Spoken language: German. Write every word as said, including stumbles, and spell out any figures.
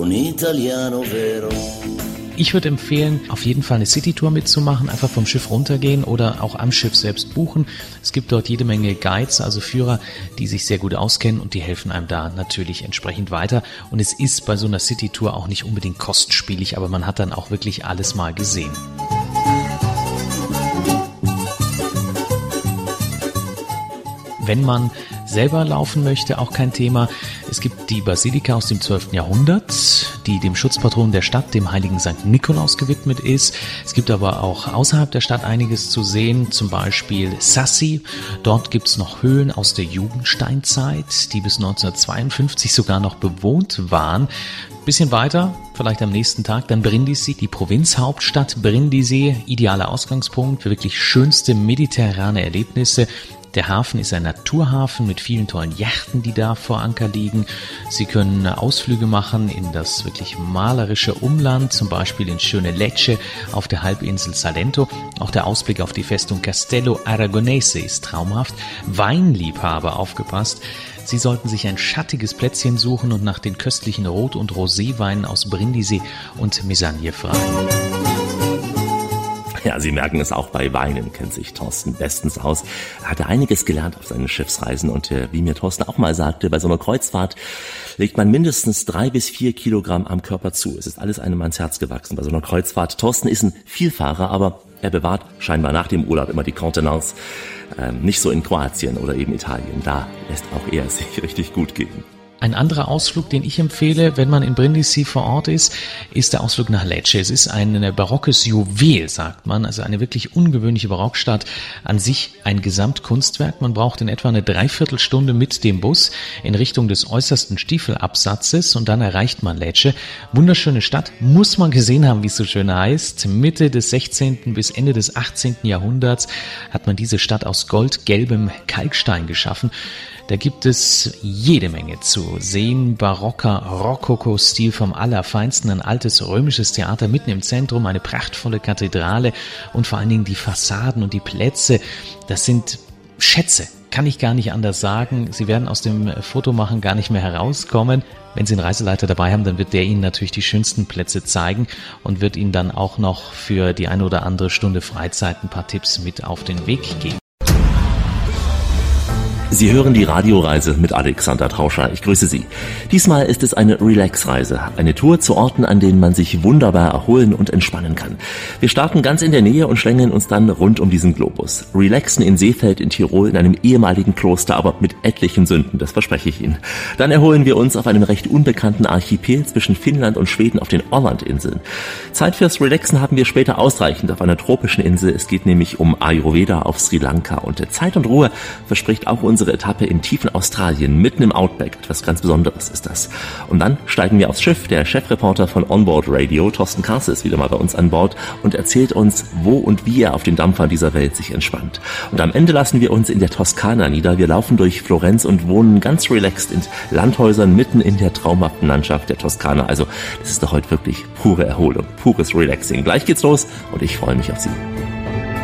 un italiano vero. Ich würde empfehlen, auf jeden Fall eine Citytour mitzumachen, einfach vom Schiff runtergehen oder auch am Schiff selbst buchen. Es gibt dort jede Menge Guides, also Führer, die sich sehr gut auskennen und die helfen einem da natürlich entsprechend weiter. Und es ist bei so einer Citytour auch nicht unbedingt kostspielig, aber man hat dann auch wirklich alles mal gesehen. Wenn man selber laufen möchte, auch kein Thema. Es gibt die Basilika aus dem zwölften Jahrhundert, die dem Schutzpatron der Stadt, dem heiligen Sankt Nikolaus, gewidmet ist. Es gibt aber auch außerhalb der Stadt einiges zu sehen, zum Beispiel Sassi. Dort gibt es noch Höhlen aus der Jugendsteinzeit, die bis neunzehnhundertzweiundfünfzig sogar noch bewohnt waren. Bisschen weiter, vielleicht am nächsten Tag, dann Brindisi, die Provinzhauptstadt Brindisi, idealer Ausgangspunkt für wirklich schönste mediterrane Erlebnisse. Der Hafen ist ein Naturhafen mit vielen tollen Yachten, die da vor Anker liegen. Sie können Ausflüge machen in das wirklich malerische Umland, zum Beispiel ins schöne Lecce auf der Halbinsel Salento. Auch der Ausblick auf die Festung Castello Aragonese ist traumhaft. Weinliebhaber, aufgepasst. Sie sollten sich ein schattiges Plätzchen suchen und nach den köstlichen Rot- und Roséweinen aus Brindisi und Mesagne fragen. Ja, Sie merken es, auch bei Weinen kennt sich Thorsten bestens aus. Er hatte einiges gelernt auf seinen Schiffsreisen und äh, wie mir Thorsten auch mal sagte, bei so einer Kreuzfahrt legt man mindestens drei bis vier Kilogramm am Körper zu. Es ist alles einem ans Herz gewachsen bei so einer Kreuzfahrt. Thorsten ist ein Vielfahrer, aber er bewahrt scheinbar nach dem Urlaub immer die Kontenance. Ähm, nicht so in Kroatien oder eben Italien. Da lässt auch er es sich richtig gut gehen. Ein anderer Ausflug, den ich empfehle, wenn man in Brindisi vor Ort ist, ist der Ausflug nach Lecce. Es ist ein barockes Juwel, sagt man, also eine wirklich ungewöhnliche Barockstadt. An sich ein Gesamtkunstwerk. Man braucht in etwa eine Dreiviertelstunde mit dem Bus in Richtung des äußersten Stiefelabsatzes und dann erreicht man Lecce. Wunderschöne Stadt, muss man gesehen haben, wie es so schön heißt. Mitte des sechzehnten bis Ende des achtzehnten Jahrhunderts hat man diese Stadt aus goldgelbem Kalkstein geschaffen. Da gibt es jede Menge zu sehen. Barocker Rokoko-Stil vom Allerfeinsten, ein altes römisches Theater mitten im Zentrum, eine prachtvolle Kathedrale und vor allen Dingen die Fassaden und die Plätze. Das sind Schätze, kann ich gar nicht anders sagen. Sie werden aus dem Fotomachen gar nicht mehr herauskommen. Wenn Sie einen Reiseleiter dabei haben, dann wird der Ihnen natürlich die schönsten Plätze zeigen und wird Ihnen dann auch noch für die eine oder andere Stunde Freizeit ein paar Tipps mit auf den Weg geben. Sie hören die Radioreise mit Alexander Tauscher. Ich grüße Sie. Diesmal ist es eine Relax-Reise, eine Tour zu Orten, an denen man sich wunderbar erholen und entspannen kann. Wir starten ganz in der Nähe und schlängeln uns dann rund um diesen Globus. Relaxen in Seefeld in Tirol in einem ehemaligen Kloster, aber mit etlichen Sünden, das verspreche ich Ihnen. Dann erholen wir uns auf einem recht unbekannten Archipel zwischen Finnland und Schweden auf den Ålandinseln. Zeit fürs Relaxen haben wir später ausreichend auf einer tropischen Insel. Es geht nämlich um Ayurveda auf Sri Lanka und Zeit und Ruhe verspricht auch unsere Etappe im tiefen Australien, mitten im Outback. Etwas ganz Besonderes ist das. Und dann steigen wir aufs Schiff. Der Chefreporter von Onboard Radio, Thorsten Karse, ist wieder mal bei uns an Bord und erzählt uns, wo und wie er auf den Dampfern dieser Welt sich entspannt. Und am Ende lassen wir uns in der Toskana nieder. Wir laufen durch Florenz und wohnen ganz relaxed in Landhäusern mitten in der traumhaften Landschaft der Toskana. Also das ist doch heute wirklich pure Erholung, pures Relaxing. Gleich geht's los und ich freue mich auf Sie.